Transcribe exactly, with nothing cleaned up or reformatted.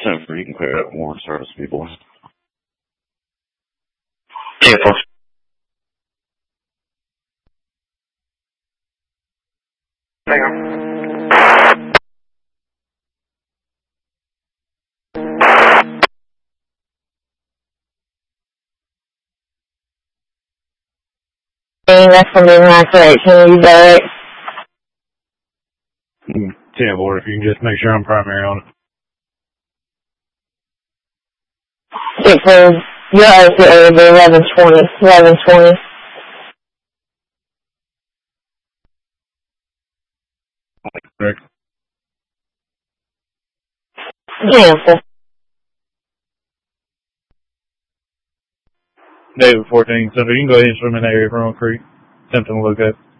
Jennifer, you can clear up Warren Service people. Careful. That's going to be my correction. You got it. ten four, if you can just make sure I'm primary on it. Six is your exit will be eleven twenty. eleven twenty. Correct. Cancel. David fourteen, so you can go ahead and swim in that area from Oak Creek. Something to look at.